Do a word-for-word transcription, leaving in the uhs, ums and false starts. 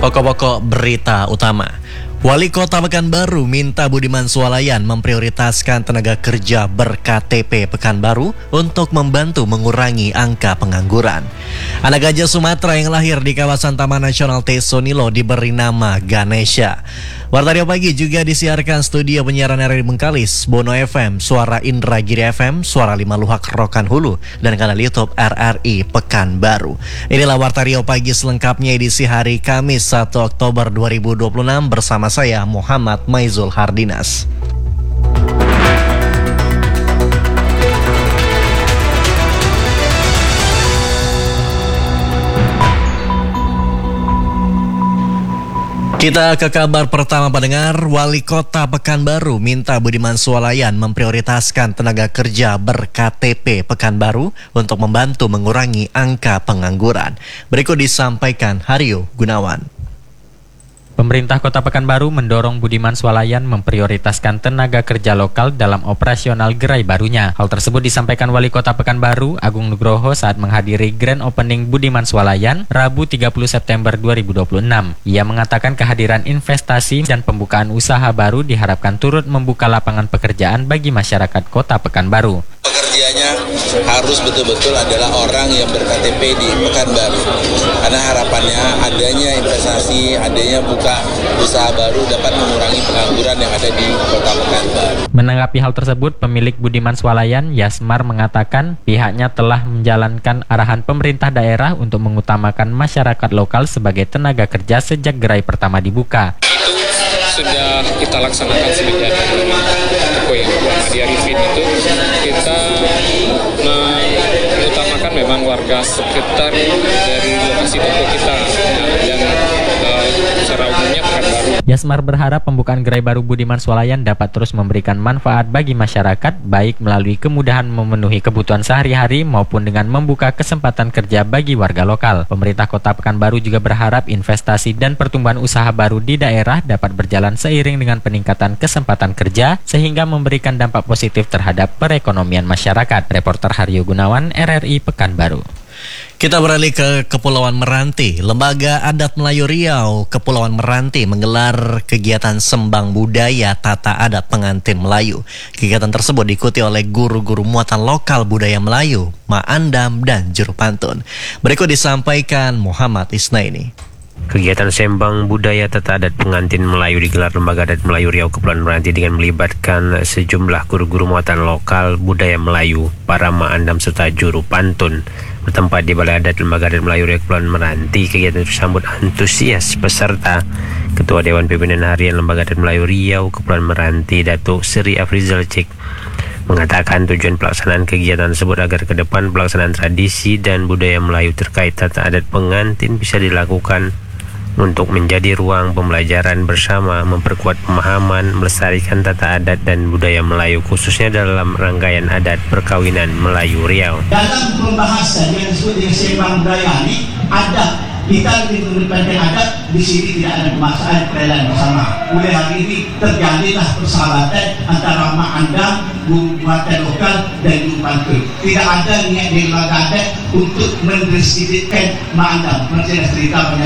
Pokok-pokok berita utama. Wali Kota Pekanbaru minta Budiman Sualayan memprioritaskan tenaga kerja ber-K T P Pekanbaru untuk membantu mengurangi angka pengangguran. Anak gajah Sumatera yang lahir di kawasan Taman Nasional Tesonilo diberi nama Ganesha. Warta Rio Pagi juga disiarkan studio penyiaran R R I Bengkalis, Bono F M, Suara Indragiri F M, Suara Lima Luhak Rokan Hulu, dan kanal YouTube R R I Pekanbaru. Inilah Warta Rio Pagi selengkapnya edisi hari Kamis satu Oktober dua ribu dua puluh enam bersama saya Muhammad Maizul Hardinas. Kita ke kabar pertama pendengar. Wali Kota Pekanbaru minta Budiman Sualayan memprioritaskan tenaga kerja ber-K T P Pekanbaru untuk membantu mengurangi angka pengangguran. Berikut disampaikan Haryo Gunawan. Pemerintah Kota Pekanbaru mendorong Budiman Sualayan memprioritaskan tenaga kerja lokal dalam operasional gerai barunya. Hal tersebut disampaikan Wali Kota Pekanbaru, Agung Nugroho, saat menghadiri Grand Opening Budiman Sualayan, Rabu tiga puluh September dua ribu dua puluh enam. Ia mengatakan kehadiran investasi dan pembukaan usaha baru diharapkan turut membuka lapangan pekerjaan bagi masyarakat Kota Pekanbaru. Pekerjanya harus betul-betul adalah orang yang ber-K T P di Pekanbaru. Karena harapannya adanya investasi, adanya buka usaha baru dapat mengurangi pengangguran yang ada di Kota Pekanbaru. Menanggapi hal tersebut, pemilik Budiman Sualayan, Yasmar, mengatakan pihaknya telah menjalankan arahan pemerintah daerah untuk mengutamakan masyarakat lokal sebagai tenaga kerja sejak gerai pertama dibuka. Sudah kita laksanakan semenjak toko yang Muhammad Arifin itu, kita mengutamakan memang warga sekitar dari lokasi toko kita dan uh, secara umumnya Pekanbaru. Yasmar berharap pembukaan gerai baru Budiman Sualayan dapat terus memberikan manfaat bagi masyarakat, baik melalui kemudahan memenuhi kebutuhan sehari-hari maupun dengan membuka kesempatan kerja bagi warga lokal. Pemerintah Kota Pekanbaru juga berharap investasi dan pertumbuhan usaha baru di daerah dapat berjalan seiring dengan peningkatan kesempatan kerja sehingga memberikan dampak positif terhadap perekonomian masyarakat. Reporter Haryo Gunawan, R R I Pekanbaru. Kita beralih ke Kepulauan Meranti. Lembaga Adat Melayu Riau, Kepulauan Meranti menggelar kegiatan sembang budaya tata adat pengantin Melayu. Kegiatan tersebut diikuti oleh guru-guru muatan lokal budaya Melayu, Ma'andam, dan Juru Pantun. Berikut disampaikan Muhammad Isnaini. Kegiatan sembang budaya tata adat pengantin Melayu digelar Lembaga Adat Melayu Riau Kepulauan Meranti dengan melibatkan sejumlah guru-guru muatan lokal budaya Melayu, para Ma'andam serta Juru Pantun. Bertempat di Balai Adat Lembaga Adat Melayu Riau Kepulauan Meranti, kegiatan disambut antusias peserta. Ketua Dewan Pimpinan Harian Lembaga Adat Melayu Riau Kepulauan Meranti, Datuk Seri Afrizal Cik, mengatakan tujuan pelaksanaan kegiatan tersebut agar ke depan pelaksanaan tradisi dan budaya Melayu terkait tata adat pengantin bisa dilakukan untuk menjadi ruang pembelajaran bersama, memperkuat pemahaman, melestarikan tata adat dan budaya Melayu khususnya dalam rangkaian adat perkawinan Melayu Riau. Dalam pembahasan yang disebut dengan sembang budaya ini, adat kita di pendidikan adat di sini tidak ada pemaksaan perayaan bersama. Mulai hari ini terjadilah persahabatan antara Ma'andam, guru muatan lokal dan Juru Pantun. Tidak ada niat di lembaga adat untuk mendiskreditkan Ma'andam. Mereka cerita banyak